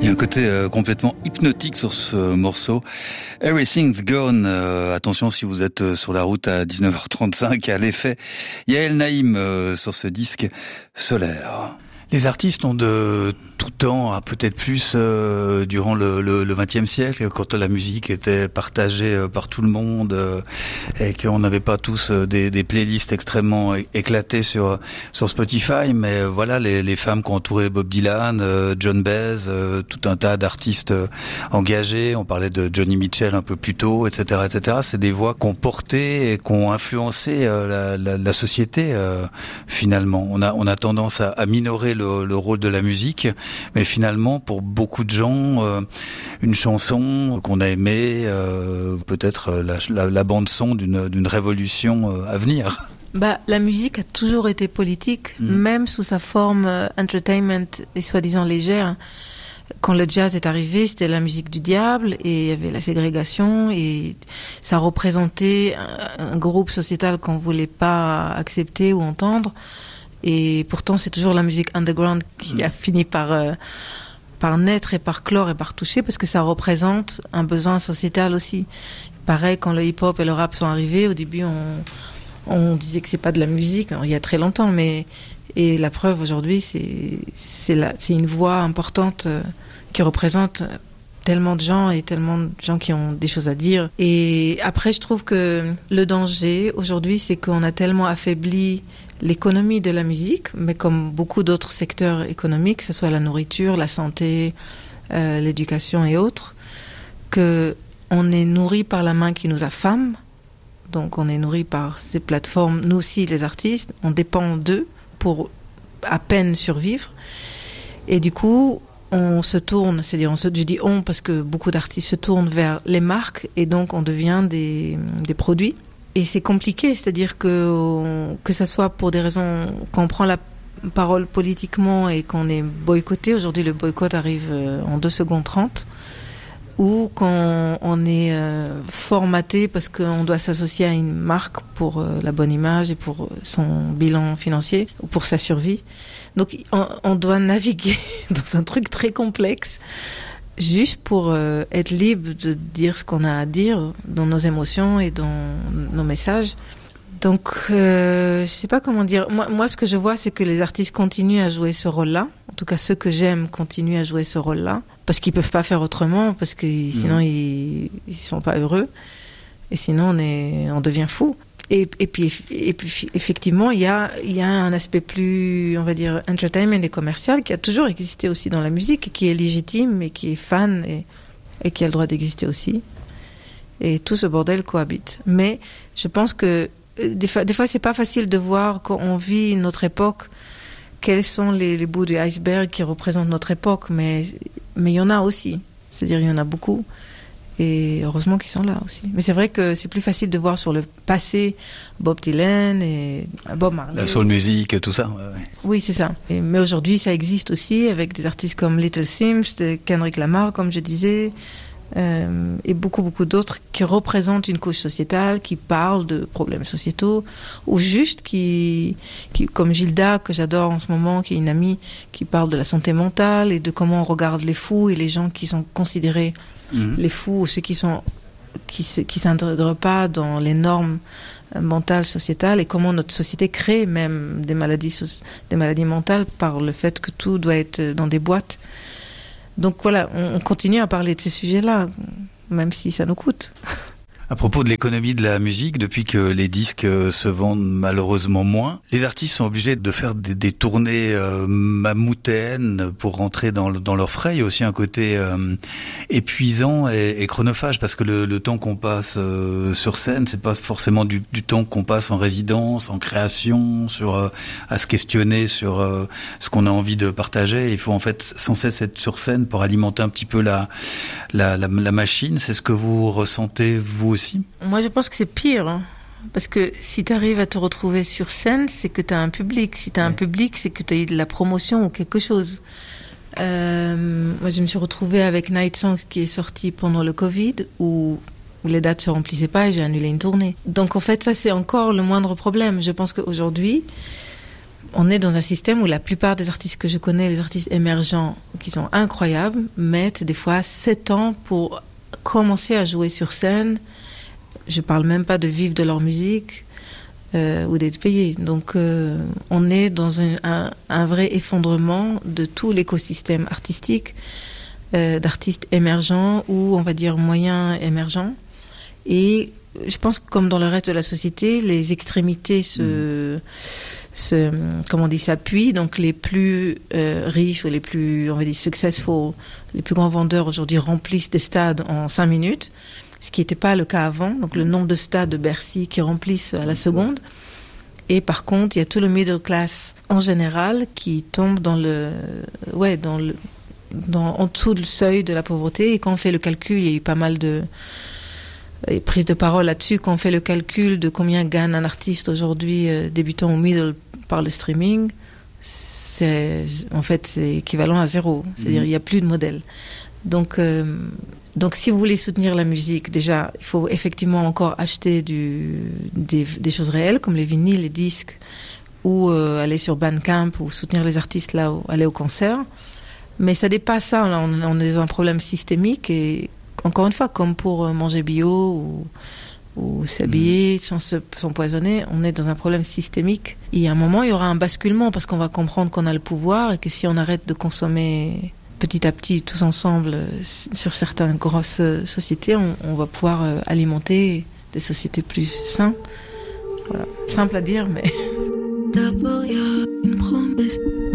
Il y a un côté complètement hypnotique sur ce morceau. Everything's Gone. Attention si vous êtes sur la route à 19h35, à l'effet Yael Naïm sur ce disque Solaire. Les artistes ont de tout temps, peut-être plus durant le XXe siècle, quand la musique était partagée par tout le monde et qu'on n'avait pas tous des playlists extrêmement éclatées sur Spotify. Mais voilà, les femmes qui ont entouré Bob Dylan, John Baez, tout un tas d'artistes engagés. On parlait de Johnny Mitchell un peu plus tôt, etc., etc. C'est des voix qui ont porté et qui ont influencé la société. Finalement, on a tendance à minorer le rôle de la musique. Mais finalement, pour beaucoup de gens, une chanson qu'on a aimée, peut-être la bande-son d'une révolution à venir. La musique a toujours été politique, même sous sa forme entertainment et soi-disant légère. Quand le jazz est arrivé, c'était la musique du diable et il y avait la ségrégation et ça représentait un groupe sociétal qu'on voulait pas accepter ou entendre. Et pourtant, c'est toujours la musique underground qui a fini par naître et par clore et par toucher parce que ça représente un besoin sociétal aussi. Pareil, quand le hip-hop et le rap sont arrivés, au début, on disait que c'est pas de la musique, il y a très longtemps, et la preuve aujourd'hui, c'est une voix importante qui représente tellement de gens et tellement de gens qui ont des choses à dire. Et après, je trouve que le danger aujourd'hui, c'est qu'on a tellement affaibli l'économie de la musique, mais comme beaucoup d'autres secteurs économiques, que ce soit la nourriture, la santé, l'éducation et autres, qu'on est nourri par la main qui nous affame. Donc on est nourri par ces plateformes. Nous aussi, les artistes, on dépend d'eux pour à peine survivre. Et du coup, on se tourne, c'est-à-dire je dis on parce que beaucoup d'artistes se tournent vers les marques et donc on devient des produits. Et c'est compliqué, c'est-à-dire que ça soit pour des raisons qu'on prend la parole politiquement et qu'on est boycotté. Aujourd'hui, le boycott arrive en 2 secondes 30. Ou quand on est formaté parce qu'on doit s'associer à une marque pour la bonne image et pour son bilan financier ou pour sa survie. Donc on doit naviguer dans un truc très complexe juste pour être libre de dire ce qu'on a à dire dans nos émotions et dans nos messages. Donc je sais pas comment dire. Moi ce que je vois, c'est que les artistes continuent à jouer ce rôle-là. En tout cas, ceux que j'aime continuent à jouer ce rôle-là parce qu'ils peuvent pas faire autrement, parce que sinon ils sont pas heureux et sinon on devient fou. Et puis effectivement, il y a un aspect plus, on va dire, entertainment et commercial qui a toujours existé aussi dans la musique et qui est légitime et qui est fan et qui a le droit d'exister aussi. Et tout ce bordel cohabite. Mais je pense que des fois c'est pas facile de voir quand on vit notre époque quels sont les bouts du iceberg qui représentent notre époque, mais il y en a aussi, c'est-à-dire il y en a beaucoup et heureusement qu'ils sont là aussi. Mais c'est vrai que c'est plus facile de voir sur le passé Bob Dylan et Bob Marley, la soul music, tout ça. Ouais. Oui, c'est ça. Mais aujourd'hui ça existe aussi avec des artistes comme Little Sims, Kendrick Lamar comme je disais, et beaucoup d'autres qui représentent une couche sociétale, qui parlent de problèmes sociétaux, ou juste qui comme Gilda, que j'adore en ce moment, qui est une amie, qui parle de la santé mentale et de comment on regarde les fous et les gens qui sont considérés les fous, ou ceux qui s'intègrent pas dans les normes mentales, sociétales, et comment notre société crée même des maladies mentales par le fait que tout doit être dans des boîtes. Donc voilà, on continue à parler de ces sujets-là, même si ça nous coûte. À propos de l'économie de la musique, depuis que les disques se vendent malheureusement moins, les artistes sont obligés de faire des tournées mammouthènes pour rentrer dans leurs frais. Il y a aussi un côté épuisant et chronophage, parce que le temps qu'on passe sur scène, c'est pas forcément du temps qu'on passe en résidence, en création, à se questionner sur ce qu'on a envie de partager. Il faut en fait sans cesse être sur scène pour alimenter un petit peu la machine. C'est ce que vous ressentez vous aussi? Moi, je pense que c'est pire, hein. Parce que si tu arrives à te retrouver sur scène, c'est que tu as un public. Si tu as un public, c'est que tu as eu de la promotion ou quelque chose. Moi, je me suis retrouvée avec Night Songs qui est sorti pendant le Covid, où les dates se remplissaient pas et j'ai annulé une tournée. Donc, en fait, ça, c'est encore le moindre problème. Je pense qu'aujourd'hui, On est dans un système où la plupart des artistes que je connais, les artistes émergents, qui sont incroyables, mettent des fois 7 ans pour commencer à jouer sur scène. Je parle même pas de vivre de leur musique ou d'être payé. Donc on est dans un vrai effondrement de tout l'écosystème artistique, d'artistes émergents ou on va dire moyens émergents. Et je pense que comme dans le reste de la société, les extrémités s'appuient. Donc les plus riches ou les plus, on va dire, successful, les plus grands vendeurs aujourd'hui remplissent des stades en 5 minutes, ce qui n'était pas le cas avant. Donc le nombre de stades de Bercy qui remplissent à la seconde. Et par contre, il y a tout le middle class en général qui tombe en dessous du seuil de la pauvreté. Et quand on fait le calcul, il y a eu pas mal de prise de parole là-dessus. Quand on fait le calcul de combien gagne un artiste aujourd'hui débutant au middle par le streaming, c'est équivalent à 0. C'est-à-dire il n'y a plus de modèle. Donc si vous voulez soutenir la musique, déjà, il faut effectivement encore acheter des choses réelles comme les vinyles, les disques, ou aller sur Bandcamp ou soutenir les artistes là, ou aller au concert. Mais ça dépasse ça. Là, on est dans un problème systémique et encore une fois, comme pour manger bio ou s'habiller sans s'empoisonner, on est dans un problème systémique. Et à un moment, il y aura un basculement parce qu'on va comprendre qu'on a le pouvoir et que si on arrête de consommer petit à petit, tous ensemble, sur certaines grosses sociétés, on va pouvoir alimenter des sociétés plus simples. Voilà. Simple à dire, mais... D'abord, il y a une promesse.